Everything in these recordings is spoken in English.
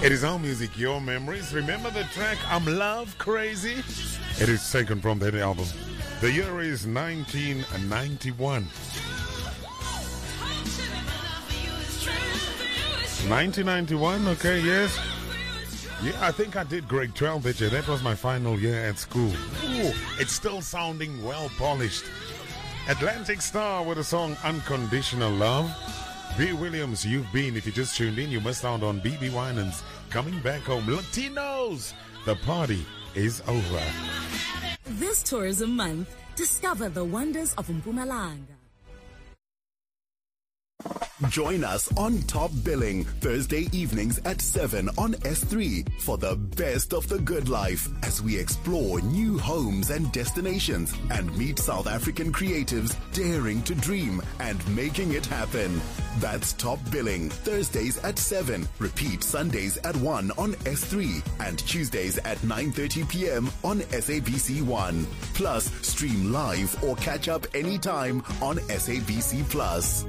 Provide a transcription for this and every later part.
It is our music, your memories. Remember the track I'm Love Crazy? It is taken from that album. The year is 1991. 1991, okay, yes. Yeah, I think I did grade 12 that year. That was my final year at school. Ooh, it's still sounding well polished. Atlantic Star with the song Unconditional Love. B. Williams, You've Been. If you just tuned in, you missed out on BB Winans Coming Back Home. Latinos, the party is over. This tourism month, discover the wonders of Mpumalanga. Join us on Top Billing Thursday evenings at 7 on S3 for the best of the good life as we explore new homes and destinations and meet South African creatives daring to dream and making it happen. That's Top Billing Thursdays at 7. Repeat Sundays at 1 on S3 and Tuesdays at 9:30 p.m. on SABC1. Plus, stream live or catch up anytime on SABC Plus.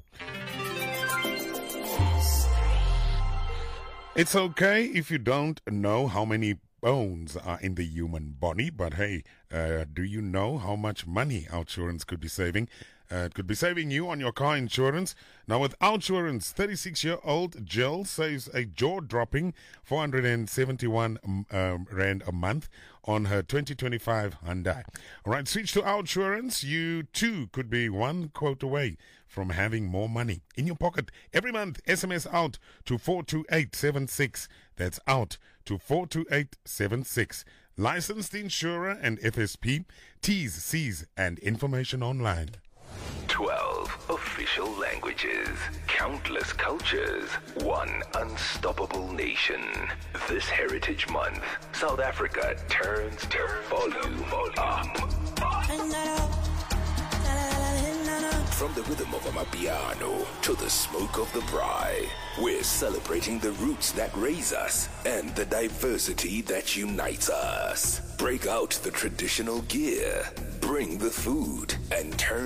It's okay if you don't know how many bones are in the human body, but hey, do you know how much money Outsurance could be saving? It could be saving you on your car insurance. Now with Outsurance, 36-year-old Jill saves a jaw-dropping 471 Rand a month on her 2025 Hyundai. All right, switch to Outsurance. You too could be one quote away from having more money in your pocket. Every month, SMS out to 42876. That's out to 42876. Licensed insurer and FSP. T's, C's, and information online. 12 official languages, countless cultures, one unstoppable nation. This Heritage Month, South Africa turns the volume up. From the rhythm of Amapiano to the smoke of the braai, we're celebrating the roots that raise us and the diversity that unites us. Break out the traditional gear, bring the food, and turn